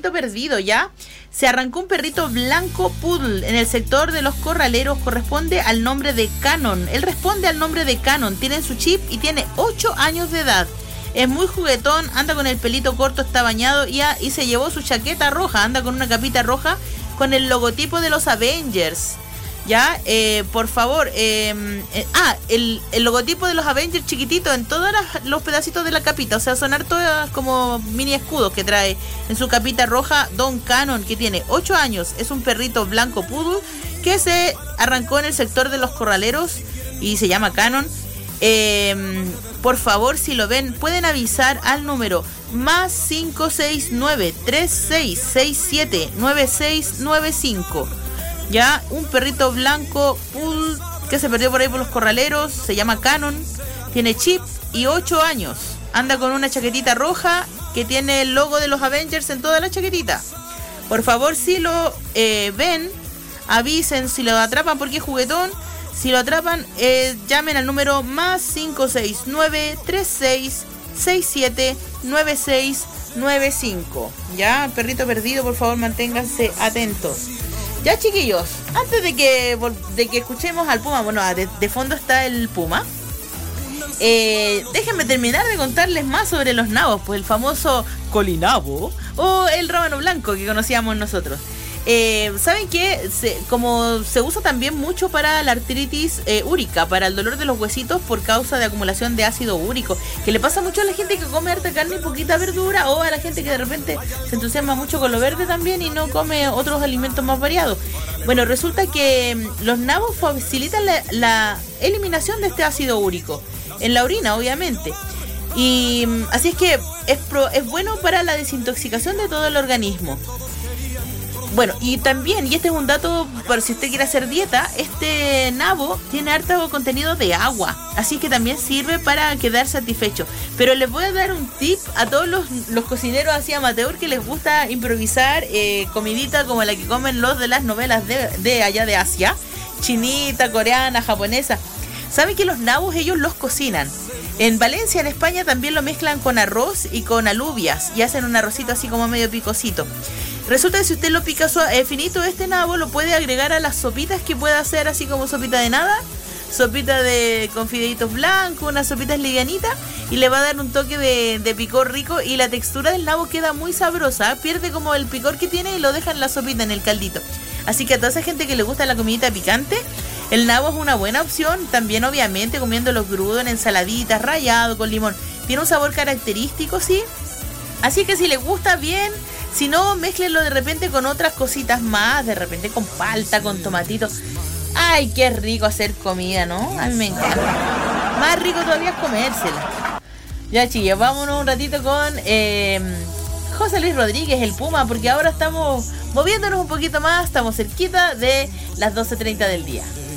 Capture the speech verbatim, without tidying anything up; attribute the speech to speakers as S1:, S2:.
S1: perrito perdido, ¿ya? Se arrancó un perrito blanco poodle en el sector de los corraleros, corresponde al nombre de Canon. Él responde al nombre de Canon, tiene su chip y tiene ocho años de edad. Es muy juguetón, anda con el pelito corto, está bañado y, a, y se llevó su chaqueta roja, anda con una capita roja con el logotipo de los Avengers. Ya, eh, por favor, eh, eh, ah, el, el logotipo de los Avengers chiquitito en todos los pedacitos de la capita, o sea, sonar todas como mini escudos que trae en su capita roja Don Canon, que tiene ocho años, es un perrito blanco poodle que se arrancó en el sector de los corraleros y se llama Canon. Eh, por favor, si lo ven, pueden avisar al número más cinco seis nueve, tres seis seis siete, nueve seis nueve cinco. Ya, un perrito blanco poodle que se perdió por ahí por los corraleros, se llama Canon, tiene chip y ocho años. Anda con una chaquetita roja que tiene el logo de los Avengers en toda la chaquetita. Por favor, si lo eh, ven, avisen si lo atrapan porque es juguetón. Si lo atrapan, eh, llamen al número más cinco seis nueve, tres seis seis siete, nueve seis nueve cinco. Ya, perrito perdido, por favor, manténganse atentos. Ya, chiquillos, antes de que de que escuchemos al Puma, bueno, de, de fondo está el Puma. Eh, déjenme terminar de contarles más sobre los nabos, pues el famoso colinabo o el rábano blanco que conocíamos nosotros. Eh, ¿Saben qué? Se, como se usa también mucho para la artritis eh, úrica, para el dolor de los huesitos por causa de acumulación de ácido úrico, que le pasa mucho a la gente que come harta carne y poquita verdura, o a la gente que de repente se entusiasma mucho con lo verde también y no come otros alimentos más variados. Bueno, resulta que los nabos facilitan la, la eliminación de este ácido úrico en la orina, obviamente. Y así es que es, pro, es bueno para la desintoxicación de todo el organismo. Bueno, y también, y este es un dato para si usted quiere hacer dieta, este nabo tiene harto contenido de agua, así que también sirve para quedar satisfecho. Pero les voy a dar un tip a todos los, los cocineros así amateur que les gusta improvisar eh, comidita como la que comen los de las novelas de, de allá de Asia, chinita, coreana, japonesa. Saben que los nabos ellos los cocinan. En Valencia, en España, también lo mezclan con arroz y con alubias y hacen un arrocito así como medio picosito. Resulta que si usted lo pica suave, eh, finito, este nabo lo puede agregar a las sopitas que pueda hacer, así como sopita de nada, sopita de con fideitos blancos, unas sopitas livianitas, y le va a dar un toque de, de picor rico y la textura del nabo queda muy sabrosa, pierde como el picor que tiene y lo deja en la sopita, en el caldito. Así que a toda esa gente que le gusta la comidita picante, el nabo es una buena opción. También obviamente comiendo los crudos en ensaladitas, rallado con limón. Tiene un sabor característico, sí. Así que si le gusta, bien. Si no, mézclenlo de repente con otras cositas más. De repente con palta, con tomatito. Ay, qué rico hacer comida, ¿no? A mí me encanta. Más rico todavía es comérsela. Ya, chicos, vámonos un ratito con eh, José Luis Rodríguez, el Puma, porque ahora estamos moviéndonos un poquito más. Estamos cerquita de las doce treinta del día.